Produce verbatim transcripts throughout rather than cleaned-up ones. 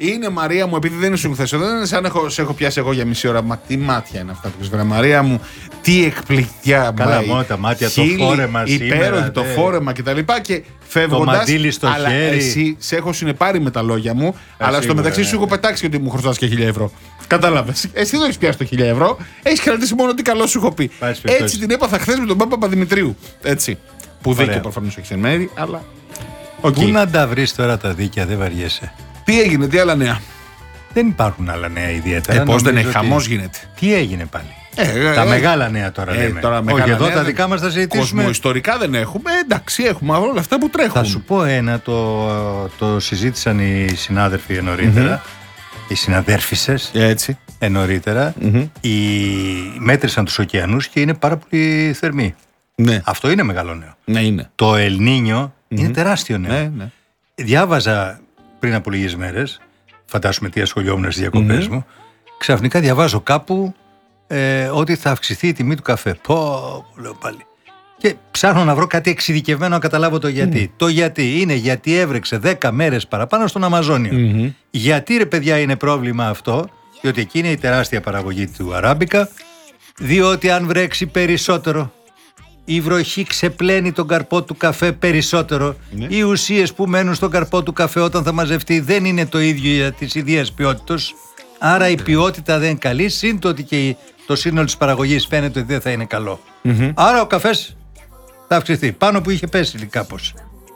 Είναι Μαρία μου, επειδή δεν ήσουν χθες εδώ, δεν είναι σαν έχω, σε έχω πιάσει εγώ για μισή ώρα. Μα τι μάτια είναι αυτά που ξέρεις, Μαρία μου, τι εκπληκτιά. Καλά, μόνο τα μάτια, χίλι, το φόρεμα σήμερα. Υπέροχη, το φόρεμα κτλ. Και φεύγοντας. Το μαντίλι στο αλλά χέρι. εσύ σε έχω συνεπάρει με τα λόγια μου, ε, αλλά στο μεταξύ σου έχω πετάξει ότι μου χρωστάς και χίλια ευρώ. Κατάλαβες. Εσύ δεν έχεις πιάσει το χίλια ευρώ, έχεις κρατήσει μόνο τι καλό σου έχω πει. Έτσι την έπαθα χθες με τον Πάπα Παπαδημητρίου. Έτσι. Που δίκαιο προφανώς έχεις εν μέρη, αλλά. Okay. Πού να τα βρεις τώρα τα δίκαια, δεν βαριέσαι. Τι έγινε, τι άλλα νέα. Δεν υπάρχουν άλλα νέα ιδιαίτερα. Ε, πώς δεν έχει, ότι... χαμός γίνεται. Τι έγινε πάλι. Ε, τα ε, μεγάλα νέα τώρα ε, λέμε. Τώρα Όχι, εδώ τα δικά μας θα συζητήσουμε. Κοσμοϊστορικά δεν έχουμε. Εντάξει, έχουμε όλα αυτά που τρέχουν. Θα σου πω ένα, το, το συζήτησαν οι συνάδελφοι νωρίτερα. Mm-hmm. Οι συναδέρφισσες. Έτσι. Νωρίτερα. Mm-hmm. Οι... Μέτρησαν τους ωκεανούς και είναι πάρα πολύ θερμοί. Ναι. Αυτό είναι μεγάλο νέο. Ναι, είναι. Το Ελνίνιο mm-hmm. είναι τεράστιο νέο. Ναι, ναι. Διάβαζα πριν από λίγες μέρες, φαντάσουμε τι ασχολιόμουν στις διακοπές mm-hmm. μου, ξαφνικά διαβάζω κάπου ε, ότι θα αυξηθεί η τιμή του καφέ. Πω, λέω πάλι. Και ψάχνω να βρω κάτι εξειδικευμένο να καταλάβω το γιατί. Mm. Το γιατί είναι γιατί έβρεξε δέκα μέρες παραπάνω στον Αμαζόνιο. Mm-hmm. Γιατί ρε παιδιά είναι πρόβλημα αυτό, διότι εκεί είναι η τεράστια παραγωγή του αράμπικα, διότι αν βρέξει περισσότερο, η βροχή ξεπλένει τον καρπό του καφέ περισσότερο. Ναι. Οι ουσίες που μένουν στον καρπό του καφέ όταν θα μαζευτεί δεν είναι το ίδιο για της ιδίας ποιότητας. Άρα η ποιότητα δεν είναι καλή, σύν το ότι και το σύνολο της παραγωγής φαίνεται ότι δεν θα είναι καλό. Mm-hmm. Άρα ο καφές θα αυξηθεί. Πάνω που είχε πέσει κάπως.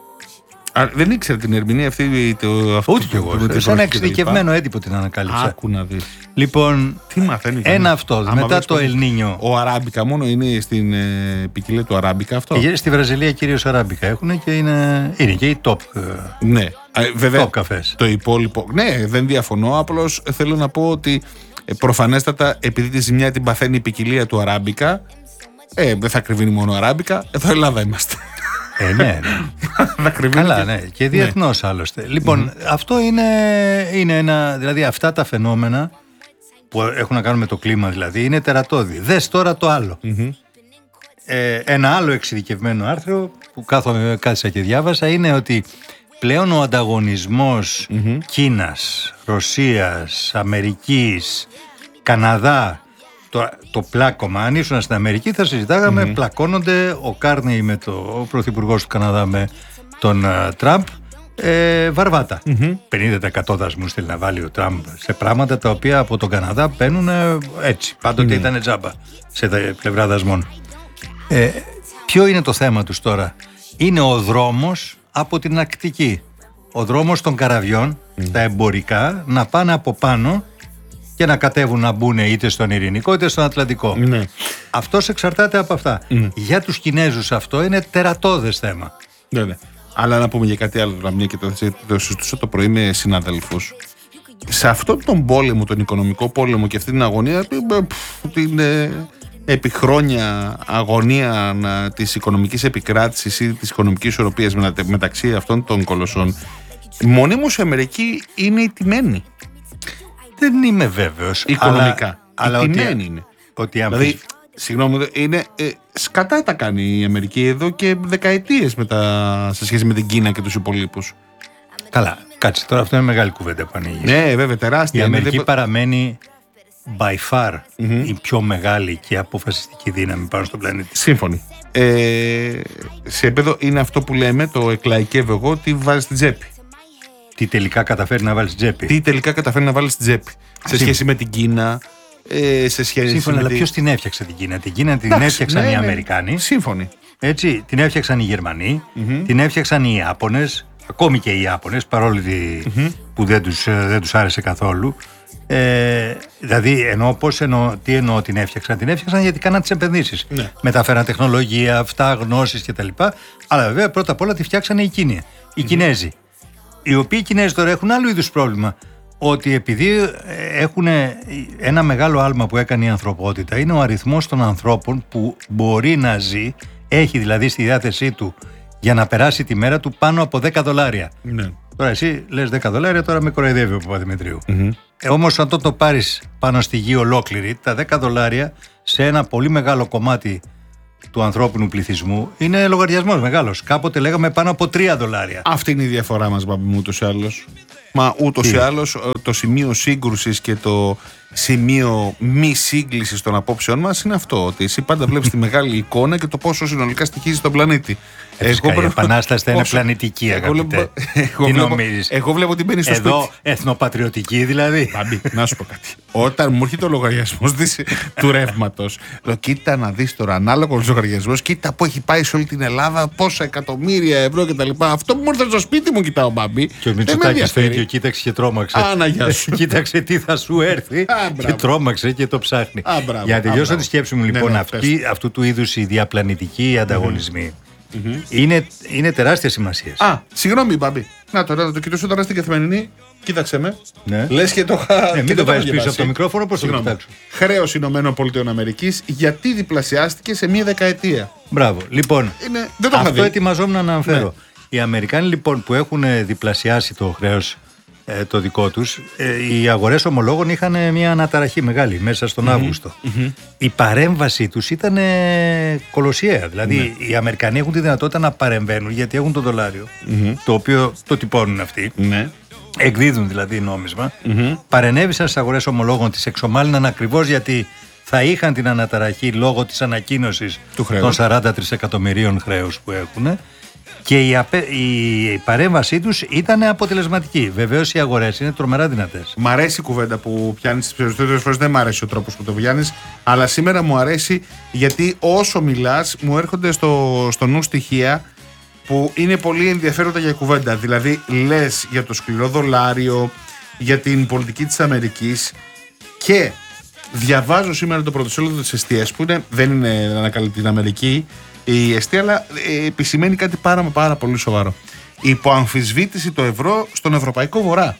Α, δεν ήξερα την ερμηνεία αυτή. Το, αυτό ούτε κι εγώ. Σαν ένα εξειδικευμένο έντυπο την ανακάλυψα. Άκου να δεις. Λοιπόν, τι μαθαίνει, ένα αυτό. Μετά το Ελνίνιο. Ο αράμπικα μόνο είναι στην ε, ποικιλία του αράμπικα αυτό. Και στη Βραζιλία κυρίως αράμπικα έχουν και είναι, είναι και οι top. Ναι, ε, βέβαια. Top καφές. Το υπόλοιπο. Ναι, δεν διαφωνώ. Απλώς θέλω να πω ότι ε, προφανέστατα επειδή τη ζημιά την παθαίνει η ποικιλία του αράμπικα, ε, δεν θα κρυβίνει μόνο αράμπικα. Εδώ Ελλάδα είμαστε. Ε, ναι, ναι. Καλά, ναι. Και διεθνώς ναι. Άλλωστε. Λοιπόν, mm-hmm. αυτό είναι, είναι ένα. Δηλαδή, αυτά τα φαινόμενα που έχουν να κάνουν με το κλίμα, δηλαδή, είναι τερατώδη. Δες τώρα το άλλο. Mm-hmm. Ε, ένα άλλο εξειδικευμένο άρθρο που κάθομαι, κάθισα και διάβασα είναι ότι πλέον ο ανταγωνισμός mm-hmm. Κίνας, Ρωσίας, Αμερικής, Καναδά. Το, το πλάκωμα, αν ήσουν στην Αμερική θα συζητάγαμε, mm-hmm. πλακώνονται ο Κάρνεϊ με το ο πρωθυπουργός του Καναδά με τον uh, Τραμπ ε, βαρβάτα. Mm-hmm. πενήντα τοις εκατό δασμούς θέλει να βάλει ο Τραμπ σε πράγματα τα οποία από τον Καναδά παίρνουν έτσι. Πάντοτε mm-hmm. ήταν τζάμπα σε τα πλευρά δασμών. Ε, ποιο είναι το θέμα τους τώρα? Είναι ο δρόμος από την Αρκτική. Ο δρόμος των καραβιών, mm-hmm. τα εμπορικά, να πάνε από πάνω και να κατέβουν να μπουν είτε στον Ειρηνικό είτε στον Ατλαντικό. Ναι. Αυτός εξαρτάται από αυτά. Mm. Για τους Κινέζους αυτό είναι τερατώδες θέμα. Ναι, ναι. Αλλά να πούμε για κάτι άλλο, μια και το, το συζητούσα το πρωί με συναδέλφους. Σε αυτόν τον πόλεμο, τον οικονομικό πόλεμο και αυτή την αγωνία, την ε, επί χρόνια αγωνία να, της οικονομικής επικράτησης ή της οικονομικής ισορροπίας μεταξύ αυτών των κολοσσών, μονίμως η Αμερική είναι η τιμένη. Δεν είμαι βέβαιος. Οικονομικά. Αλλά, η αλλά τιμένη ότι, είναι. Ότι δηλαδή, συγγνώμη, είναι, ε, σκατά τα κάνει η Αμερική εδώ και δεκαετίες μετά, σε σχέση με την Κίνα και τους υπολείπους. Καλά, κάτσε τώρα, αυτό είναι μεγάλη κουβέντα που ανοίγει. Ναι, βέβαια, τεράστια. Η Αμερική δεν... παραμένει by far mm-hmm. η πιο μεγάλη και αποφασιστική δύναμη πάνω στον πλανήτη. Σύμφωνοι. Ε, σε επίπεδο είναι αυτό που λέμε, το εκλαϊκεύω εγώ, τι βάζει στην τσέπη. Τι τελικά καταφέρει να βάλει στην τσέπη. Τι τελικά καταφέρει να βάλει στην τσέπη. Σε σχέση με την Κίνα. Ε, σε σχέση Σύμφωνα, με αλλά την... ποιος την έφτιαξε την Κίνα? Την Κίνα την Άξι, έφτιαξαν ναι, οι Αμερικάνοι. Ναι, σύμφωνοι. Έτσι, την έφτιαξαν οι Γερμανοί, mm-hmm. την έφτιαξαν οι Ιάπωνες, ακόμη και οι Ιάπωνες, παρόλο mm-hmm. που δεν τους, δεν τους άρεσε καθόλου. Ε, δηλαδή, εννοώ πώς εννοώ, τι εννοώ την έφτιαξαν. Την έφτιαξαν γιατί κάναν τις επενδύσεις. Ναι. Μεταφέραν τεχνολογία, αυτά, γνώσεις κτλ. Αλλά βέβαια πρώτα απ' όλα τη φτιάξαν οι Κίνοι, οι mm-hmm. Κινέζοι. Οι οποίοι οι Κινέζοι τώρα έχουν άλλου είδους πρόβλημα. Ότι επειδή έχουν ένα μεγάλο άλμα που έκανε η ανθρωπότητα, είναι ο αριθμός των ανθρώπων που μπορεί να ζει, έχει δηλαδή στη διάθεσή του για να περάσει τη μέρα του πάνω από δέκα δολάρια. Ναι. Τώρα εσύ λες δέκα δολάρια, τώρα με κοροϊδεύει ο Παπαδημητρίου. Mm-hmm. Ε, όμως αν το, το πάρεις πάνω στη γη ολόκληρη, τα δέκα δολάρια σε ένα πολύ μεγάλο κομμάτι του ανθρώπινου πληθυσμού είναι λογαριασμός μεγάλος. Κάποτε λέγαμε πάνω από τρία δολάρια. Αυτή είναι η διαφορά μας, μπαμπή μου, ούτως ή άλλως. Μα ούτως ή άλλως το σημείο σύγκρουσης και το σημείο μη σύγκλησης των απόψεων μας είναι αυτό. Ότι εσύ πάντα βλέπεις τη μεγάλη εικόνα και το πόσο συνολικά στοιχίζει τον πλανήτη. Εγώ, η επανάσταση θα είναι πλανητική, αγαπητέ. Τι νομίζεις? Εγώ βλέπω ότι μπαίνει στο εδώ, σπίτι. Εθνοπατριωτική δηλαδή. Μπαμπή, να σου πω κάτι. Όταν μου έρχεται ο λογαριασμός του ρεύματος, λέω κοίτα να δεις τώρα, ανάλογο λογαριασμός, κοίτα που έχει πάει σε όλη την Ελλάδα, πόσα εκατομμύρια ευρώ κτλ. Αυτό που μου ήρθε στο σπίτι μου, κοιτάω, Μπαμπή. Και ο Μητσοτάκης το ίδιο, κοίταξε και τρόμαξε. Άνα, σου. Κοίταξε τι θα σου έρθει. Α, και τρόμαξε και το ψάχνει. Α, μπράβο, για να τελειώσω τη σκέψη μου, λοιπόν, ναι, ναι, αυτή, αυτού του είδους οι διαπλανητικοί ανταγωνισμοί mm-hmm. είναι, είναι τεράστια σημασία. Α, συγγνώμη, Μπαμπή. Να τώρα να το κοιτήσω τώρα στην καθημερινή. Κοίταξε με. Ναι. Λες και το είχα. Ναι, μην το βάζεις πίσω από το μικρόφωνο, πώς θα το κοιτάξω. Χρέος Ηνωμένων Πολιτειών Αμερικής, γιατί διπλασιάστηκε σε μία δεκαετία. Μπράβο. Λοιπόν, είναι, δεν το αυτό ετοιμαζόμουν να αναφέρω. Ναι. Οι Αμερικάνοι λοιπόν που έχουν διπλασιάσει το χρέος ε, το δικό τους, ε, οι αγορές ομολόγων είχαν μια αναταραχή μεγάλη μέσα στον mm-hmm. Αύγουστο. Mm-hmm. Η παρέμβασή τους ήταν ε, κολοσιαία. Δηλαδή mm-hmm. οι Αμερικανοί έχουν τη δυνατότητα να παρεμβαίνουν γιατί έχουν το δολάριο, mm-hmm. το οποίο το τυπώνουν αυτοί. Mm-hmm. Εκδίδουν δηλαδή νόμισμα. Mm-hmm. Παρενέβησαν στις αγορές ομολόγων, τις εξομάλυναν ακριβώς γιατί θα είχαν την αναταραχή λόγω της ανακοίνωσης των σαράντα τρισεκατομμυρίων χρέους που έχουν. Και η, απε... η παρέμβασή τους ήταν αποτελεσματική. Βεβαίως οι αγορές είναι τρομερά δυνατές. Μ' αρέσει η κουβέντα που πιάνεις τις περισσότερες φορές. Δεν μ' αρέσει ο τρόπος που το πιάνεις. Αλλά σήμερα μου αρέσει γιατί όσο μιλάς μου έρχονται στο, στο νου στοιχεία που είναι πολύ ενδιαφέροντα για κουβέντα. Δηλαδή λες για το σκληρό δολάριο, για την πολιτική της Αμερικής και διαβάζω σήμερα το πρωτοσέλιδο της Εστίας που είναι, δεν είναι ανακαλύπτει την Αμερική η Εστία, αλλά ε, επισημαίνει κάτι πάρα, πάρα πολύ σοβαρό. Υποαμφισβήτηση το ευρώ στον Ευρωπαϊκό Βορρά.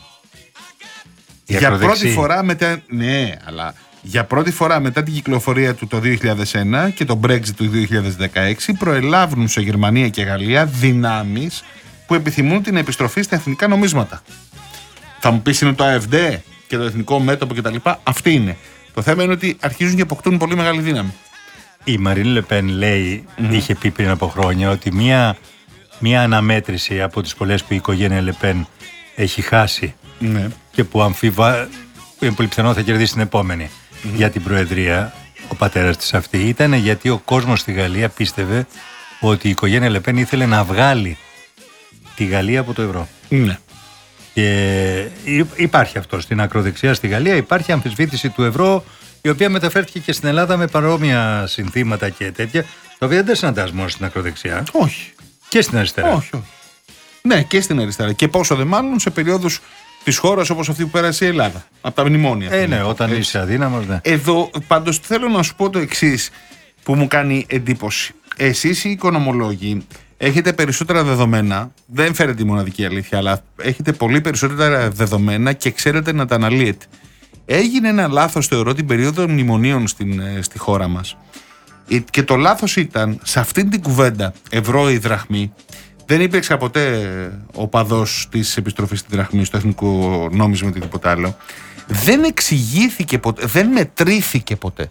Για, για πρώτη φορά μετά. Ναι, αλλά για πρώτη φορά μετά την κυκλοφορία του το δύο χιλιάδες ένα και το Brexit του δύο χιλιάδες δεκαέξι προελάβουν σε Γερμανία και Γαλλία δυνάμεις που επιθυμούν την επιστροφή στα εθνικά νομίσματα. Θα μου πεις είναι το Α Φ Ντι και το Εθνικό Μέτωπο κτλ. Αυτή είναι. Το θέμα είναι ότι αρχίζουν και αποκτούν πολύ μεγάλη δύναμη. Η Μαρίν Λεπέν λέει, mm-hmm. είχε πει πριν από χρόνια ότι μία, μία αναμέτρηση από τις πολλές που η οικογένεια Λεπέν έχει χάσει mm-hmm. και που αμφιβα... είναι πολύ πιθανό θα κερδίσει την επόμενη mm-hmm. για την Προεδρία, ο πατέρας της αυτή, ήταν γιατί ο κόσμος στη Γαλλία πίστευε ότι η οικογένεια Λεπέν ήθελε να βγάλει τη Γαλλία από το ευρώ. Mm-hmm. Και υπάρχει αυτό στην ακροδεξιά στη Γαλλία, υπάρχει αμφισβήτηση του ευρώ, η οποία μεταφέρθηκε και στην Ελλάδα με παρόμοια συνθήματα και τέτοια, τα οποία δεν τα συναντάς μόνο στην ακροδεξιά. Όχι. Και στην αριστερά. Όχι, όχι. Ναι, και στην αριστερά. Και πόσο δε μάλλον σε περιόδους της χώρας όπως αυτή που πέρασε η Ελλάδα. Από τα μνημόνια. Ε, ναι, όταν έτσι. Είσαι αδύναμος, ναι. Εδώ πάντως θέλω να σου πω το εξής που μου κάνει εντύπωση. Εσείς οι οικονομολόγοι έχετε περισσότερα δεδομένα, δεν φέρετε τη μοναδική αλήθεια, αλλά έχετε πολύ περισσότερα δεδομένα και ξέρετε να τα αναλύετε. Έγινε ένα λάθος, θεωρώ, την περίοδο μνημονίων στην, στη χώρα μας. Και το λάθος ήταν, σε αυτήν την κουβέντα ευρώ ή δραχμή, δεν υπήρξε ποτέ ο παδός της επιστροφής στην δραχμή, στο εθνικό νόμισμα ή οτιδήποτε άλλο. Δεν εξηγήθηκε ποτέ, δεν μετρήθηκε ποτέ.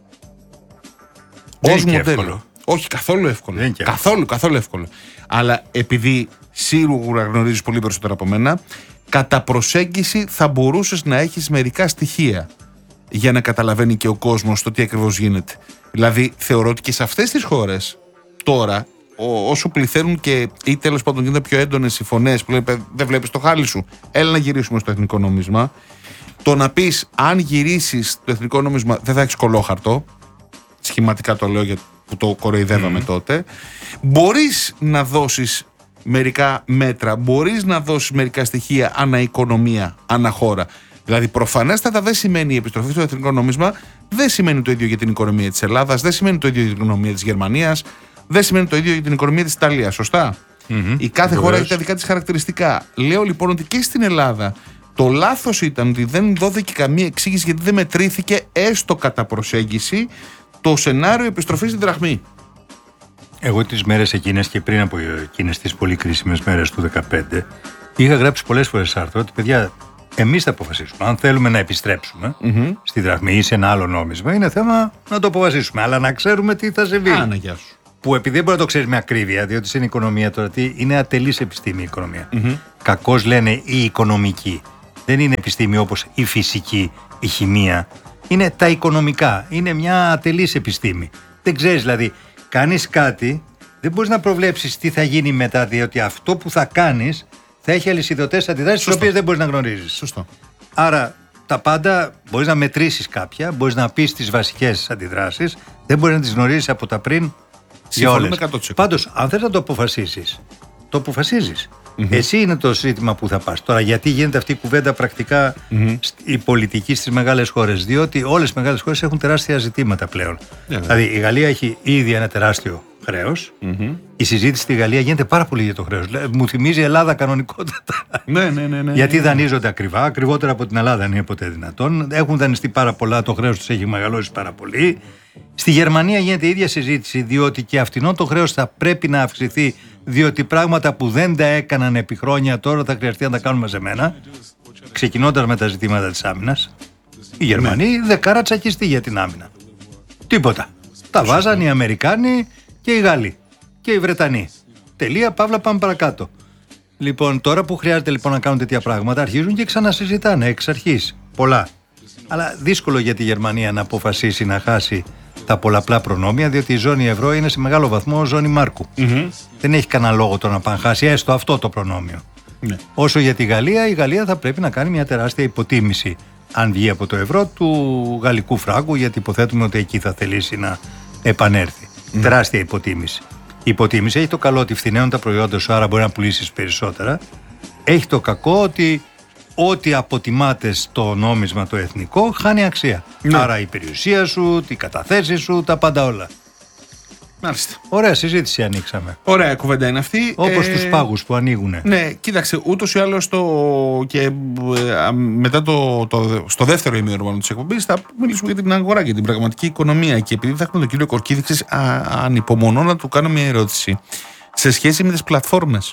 Ως μοντέλο. Όχι, καθόλου εύκολο. Καθόλου, καθόλου εύκολο. Αλλά επειδή σίγουρα γνωρίζεις πολύ περισσότερο από μένα, κατά προσέγγιση θα μπορούσες να έχεις μερικά στοιχεία για να καταλαβαίνει και ο κόσμος το τι ακριβώς γίνεται. Δηλαδή θεωρώ ότι και σε αυτές τις χώρες τώρα, ό, όσο πληθαίνουν και ή τέλος πάντων γίνονται πιο έντονες οι φωνές που λένε δεν βλέπεις το χάλι σου, έλα να γυρίσουμε στο εθνικό νόμισμα, το να πεις αν γυρίσεις το εθνικό νόμισμα δεν θα έχεις κολόχαρτο, σχηματικά το λέω γιατί που το κοροϊδεύαμε mm. τότε, μπορείς να δώσεις μερικά μέτρα, μπορείς να δώσεις μερικά στοιχεία ανά οικονομία, ανά χώρα. Δηλαδή προφανέστατα δεν σημαίνει η επιστροφή στο εθνικό νόμισμα, δεν σημαίνει το ίδιο για την οικονομία της Ελλάδας, δεν σημαίνει το ίδιο για την οικονομία της Γερμανίας, δεν σημαίνει το ίδιο για την οικονομία της Ιταλίας, σωστά. Mm-hmm. Η κάθε Βεβαίως. Χώρα έχει τα δικά της χαρακτηριστικά. Λέω λοιπόν ότι και στην Ελλάδα το λάθος ήταν ότι δεν δόθηκε καμία εξήγηση γιατί δεν μετρήθηκε έστω κατά προσέγγιση το σενάριο επιστροφής στην δραχμή. Εγώ τις μέρες εκείνες και πριν από εκείνες τις πολύ κρίσιμες μέρες του δεκαπέντε είχα γράψει πολλές φορές άρθρο ότι παιδιά εμείς θα αποφασίσουμε αν θέλουμε να επιστρέψουμε mm-hmm. στη δραχμή ή σε ένα άλλο νόμισμα, είναι θέμα να το αποφασίσουμε, αλλά να ξέρουμε τι θα συμβεί. Άνα, γεια σου. που επειδή δεν μπορεί να το ξέρει με ακρίβεια, διότι είναι οικονομία τώρα, είναι ατελής επιστήμη η οικονομία. Mm-hmm. Κακώς λένε η οικονομική. Δεν είναι επιστήμη όπως η φυσική, η χημεία. Είναι τα οικονομικά. Είναι μια ατελής επιστήμη. Δεν ξέρεις δηλαδή, κάνεις κάτι, δεν μπορείς να προβλέψεις τι θα γίνει μετά, διότι αυτό που θα κάνεις θα έχει αλυσιδωτές αντιδράσεις, τις οποίες δεν μπορείς να γνωρίζεις. Σωστό. Άρα τα πάντα μπορείς να μετρήσεις κάποια, μπορείς να πεις τις βασικές αντιδράσεις, δεν μπορείς να τις γνωρίζεις από τα πριν για όλες. εκατό τοις εκατό. Πάντως, αν θες να το αποφασίσεις, το αποφασίζεις. Mm-hmm. Εσύ είναι το ζήτημα που θα πας. Τώρα, γιατί γίνεται αυτή η κουβέντα πρακτικά mm-hmm. η πολιτική στις μεγάλες χώρες? Διότι όλες οι μεγάλες χώρες έχουν τεράστια ζητήματα πλέον. Yeah, δηλαδή, η Γαλλία έχει ήδη ένα τεράστιο χρέος. Mm-hmm. Η συζήτηση στη Γαλλία γίνεται πάρα πολύ για το χρέος. Μου θυμίζει η Ελλάδα κανονικότατα. Ναι, ναι, ναι, ναι. Γιατί δανείζονται ακριβά, ακριβότερα από την Ελλάδα δεν είναι ποτέ δυνατόν. Έχουν δανειστεί πάρα πολλά, το χρέος τους έχει μεγαλώσει πάρα πολύ. Στη Γερμανία γίνεται η ίδια συζήτηση, διότι και αυτινό το χρέος θα πρέπει να αυξηθεί, διότι πράγματα που δεν τα έκαναν επί χρόνια τώρα θα χρειαστεί να τα κάνουν μαζεμένα, ξεκινώντας με τα ζητήματα της άμυνας. Οι Γερμανοί ναι. δεκάρα τσακιστή για την άμυνα. Τίποτα. Τα βάζαν οι Αμερικάνοι και οι Γάλλοι και οι Βρετανοί. Τελεία, παύλα, πάμε παρακάτω. Λοιπόν, τώρα που χρειάζεται λοιπόν να κάνουν τέτοια πράγματα, αρχίζουν και ξανασυζητάνε εξ αρχής. Πολλά. Αλλά δύσκολο για τη Γερμανία να αποφασίσει να χάσει τα πολλαπλά προνόμια, διότι η ζώνη ευρώ είναι σε μεγάλο βαθμό ζώνη Μάρκου. Mm-hmm. Δεν έχει κανένα λόγο το να πάνε χάσει έστω αυτό το προνόμιο. Ναι. Όσο για τη Γαλλία, η Γαλλία θα πρέπει να κάνει μια τεράστια υποτίμηση, αν βγει από το ευρώ, του γαλλικού φράγκου, γιατί υποθέτουμε ότι εκεί θα θελήσει να επανέλθει. Mm. Τεράστια υποτίμηση. Η υποτίμηση έχει το καλό ότι φθηναίνουν τα προϊόντα σου, άρα μπορεί να πουλήσεις περισσότερα. Έχει το κακό ότι ό,τι αποτιμάται στο νόμισμα το εθνικό χάνει αξία. Ναι. Άρα η περιουσία σου, οι καταθέσεις σου, τα πάντα όλα. Μάλιστα. Ωραία συζήτηση ανοίξαμε. Ωραία κουβέντα είναι αυτή. Όπως ε... τους πάγους που ανοίγουνε. Ναι, κοίταξε, ούτως ή άλλως το... και ε, μετά το, το, στο δεύτερο ημίωρο της εκπομπής θα μιλήσουμε για την αγορά και την πραγματική οικονομία. Και επειδή θα έχουμε τον κύριο Κορκίδη, ανυπομονώ να του κάνω μια ερώτηση σε σχέση με τις πλατφόρμες.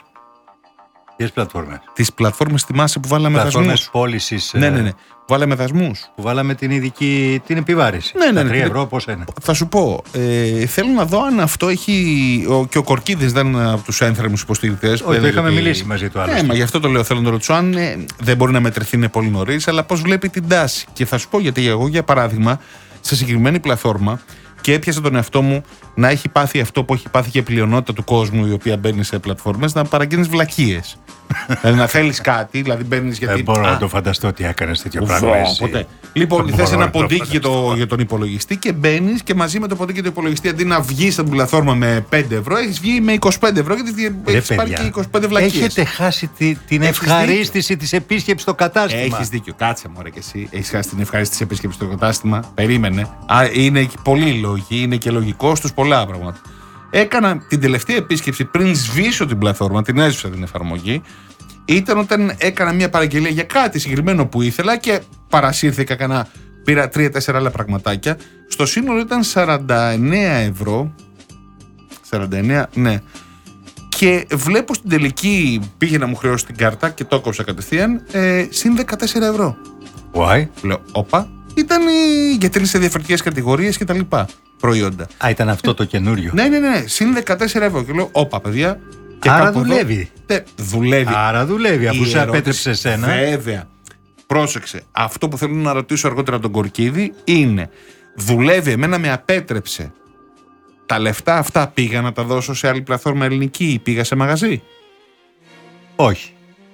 Ποιες πλατφόρμες? Τις πλατφόρμες, θυμάσαι που βάλαμε δασμούς. Πλατφόρμες πώλησης. Ναι, ναι, ναι. Βάλαμε δασμούς. Που βάλαμε την ειδική, την επιβάρηση. Ναι, ναι, ναι. Τα τρία ευρώ πόσα είναι? Θα σου πω. Ε, θέλω να δω αν αυτό έχει. Ο, και ο Κορκίδης δεν είναι από τους ένθερμους υποστηρικτές. Όχι, το είχαμε ότι... μιλήσει μαζί του άλλωστε. Ναι, μα γι' αυτό το λέω. Θέλω να το ρωτήσω αν ε, δεν μπορεί να μετρηθεί, είναι πολύ νωρίς, αλλά πώς βλέπει την τάση. Και θα σου πω γιατί εγώ, για παράδειγμα, σε συγκεκριμένη πλατφόρμα και έπιασα τον εαυτό μου να έχει πάθει αυτό που έχει πάθει και η πλειονότητα του κόσμου, η οποία μπαίνει σε πλατφόρμες, να παραγγέλνεις βλακίες. Δηλαδή να θέλεις κάτι, δηλαδή μπαίνεις γιατί. Δεν μπορώ α, να το φανταστώ ότι έκανες τέτοιο πράγμα. Ποτέ. Λοιπόν, θες ένα ποντίκι για, το, για τον υπολογιστή και μπαίνεις και μαζί με το ποντίκι του υπολογιστή, αντί να βγεις στην πλατφόρμα με πέντε ευρώ, έχεις βγει με είκοσι πέντε ευρώ γιατί έχεις πάρει και είκοσι πέντε βλακίες. Έχετε χάσει τη, την έχεις ευχαρίστηση δίκιο. Της επίσκεψης στο κατάστημα. Έχεις δίκιο. Κάτσε μωρέ και εσύ. Έχεις χάσει την ευχαρίστηση της επίσκεψης στο κατάστημα. Περίμενε. Α, είναι πολλοί λόγοι, είναι και λογικό στους πολλά πράγματα. Έκανα την τελευταία επίσκεψη πριν σβήσω την πλατφόρμα, την έσβησα την εφαρμογή. Ήταν όταν έκανα μια παραγγελία για κάτι συγκεκριμένο που ήθελα και παρασύρθηκα, κανένα, πήρα τρία-τέσσερα άλλα πραγματάκια. Στο σύνολο ήταν σαράντα εννέα ευρώ. σαράντα εννέα, ναι. Και βλέπω στην τελική, πήγε να μου χρεώσει την κάρτα και το έκοψα κατευθείαν, ε, συν δεκατέσσερα ευρώ. Why? Λέω, όπα. Ήταν γιατί είναι σε διαφορετικές κατηγορίες και τα λοιπά προϊόντα. Α, ήταν αυτό το καινούριο. Ναι, ναι, ναι, συν δεκατέσσερα ευρώ. Και λέω, όπα παιδιά. Και άρα δουλεύει. Εδώ, δουλεύει. Άρα δουλεύει, αφού σε απέτρεψε εσένα. Βέβαια. Πρόσεξε. Αυτό που θέλω να ρωτήσω αργότερα τον Κορκίδη είναι, δουλεύει, εμένα με απέτρεψε. Τα λεφτά αυτά πήγα να τα δώσω σε άλλη πλατφόρμα ελληνική ή πήγα σε μαγαζί? Όχι.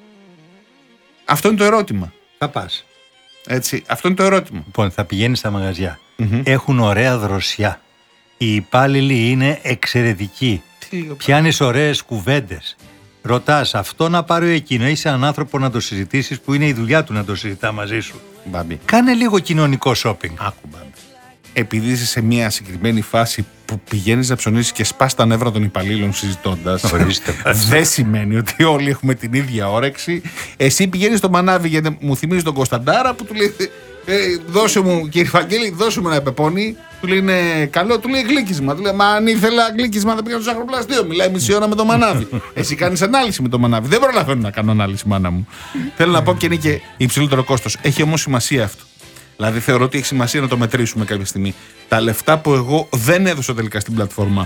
Αυτό είναι το ερώτημα. Θα πας. Έτσι, αυτό είναι το ερώτημα. Λοιπόν, θα πηγαίνεις στα μαγαζιά. Mm-hmm. Έχουν ωραία δροσιά. Οι υπάλληλοι είναι εξαιρετικοί. Πιάνεις ωραίες κουβέντες. Ρωτάς αυτό να πάρει εκείνο. Έχεις έναν άνθρωπο να το συζητήσεις που είναι η δουλειά του να το συζητά μαζί σου. Μπάμπη. Κάνε λίγο κοινωνικό shopping. Άκου, μπάμπη. Επειδή είσαι σε μια συγκεκριμένη φάση που πηγαίνεις να ψωνίσεις και σπάς τα νεύρα των υπαλλήλων συζητώντας, δεν σημαίνει ότι όλοι έχουμε την ίδια όρεξη. Εσύ πηγαίνεις στο μανάβι, γιατί μου θυμίζει τον Κωνσταντάρα που του λέει ε, δώσε μου, κύριε Βαγγέλη, δώσε μου ένα πεπόνι. Του λέει είναι καλό, του λέει γλύκισμα. Του λέει μα αν ήθελα γλύκισμα θα πήγα στο ζαχαροπλαστείο. Μιλάει μισή ώρα με το μανάβι. Εσύ κάνεις ανάλυση με το μανάβι. Δεν προλαβαίνω να κάνω ανάλυση, μάνα μου. Θέλω να πω και είναι και υψηλότερο κόστος. Έχει όμως σημασία αυτό. Δηλαδή θεωρώ ότι έχει σημασία να το μετρήσουμε κάποια στιγμή. Τα λεφτά που εγώ δεν έδωσα τελικά στην πλατφόρμα,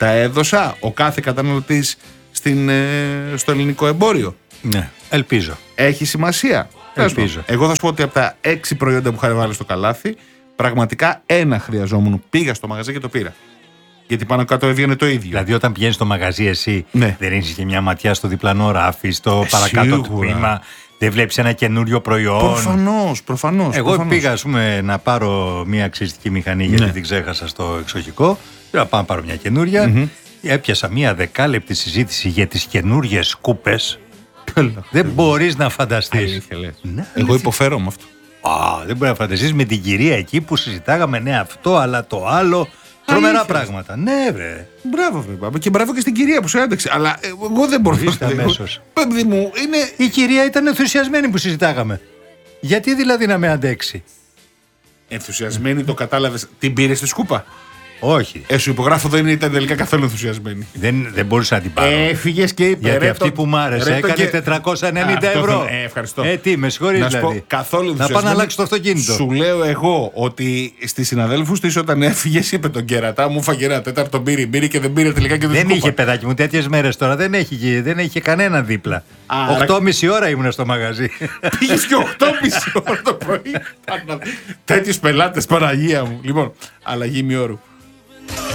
Τα έδωσα ο κάθε καταναλωτής στην, ε, στο ελληνικό εμπόριο. Ναι, ελπίζω. Έχει σημασία. Ελπίζω. Εγώ θα σου πω ότι από τα έξι προϊόντα που είχα βάλει στο καλάθι, πραγματικά ένα χρειαζόμουν. Πήγα στο μαγαζί και το πήρα. Γιατί πάνω κάτω έβγαινε το ίδιο. Δηλαδή, όταν πηγαίνει στο μαγαζί, εσύ ναι. δεν ρίχνει και μια ματιά στο διπλανό ράφι, στο ε, παρακάτω σίγουρα. τμήμα, δεν βλέπει ένα καινούριο προϊόν. Προφανώς, προφανώς. Εγώ προφανώς. πήγα, ας πούμε, να πάρω μια ξυριστική μηχανή, γιατί ναι. την ξέχασα στο εξοχικό. Πήγα να πάω να πάρω μια καινούρια. Mm-hmm. Έπιασα μια δεκάλεπτη συζήτηση για τις καινούριες σκούπες. Δεν μπορείς να φανταστείς. Ναι, εγώ υποφέρω με αυτό. Α, δεν μπορεί να φανταστείς με την κυρία εκεί που συζητάγαμε, ναι, αυτό, αλλά το άλλο. Τρομερά πράγματα. Ναι, βρε. Μπράβο, βρε. Και μπράβο και στην κυρία που σε άντεξε. Αλλά εγώ δεν μπορώ να αμέσως. Παιδί μου, είναι. Η κυρία ήταν ενθουσιασμένη που συζητάγαμε. Γιατί δηλαδή να με αντέξει. Ενθουσιασμένη, το κατάλαβες. Την πήρε στη σκούπα. Όχι. Ε, σου υπογράφω, δεν ήταν τελικά καθόλου ενθουσιασμένη. Δεν, δεν μπορούσα να την πάρω. Έφυγε και είπε. Γιατί αυτή το, που μ' άρεσε έκανε και... τετρακόσια ενενήντα ευρώ. Ε, ευχαριστώ. Ε, τι, με συγχωρείς να δηλαδή. Πω, καθόλου να πάω να αλλάξει το αυτοκίνητο. Σου λέω εγώ ότι στις συναδέλφους της όταν έφυγε, είπε τον κερατά μου, φάγε ένα τέταρτο μπύρι, μπύρι και δεν πήρε τελικά και δεν Δεν είχε, παιδάκι μου, τέτοιες μέρες τώρα. Δεν έχει, δεν είχε κανένα δίπλα. οκτώ και μισή ώρα ήμουν στο μαγαζί. Πήγε και οκτώ και μισή ώρα το πρωί. Τέτοιους πελάτες, Παναγία μου. Λοιπόν, αλλαγή μειώρου.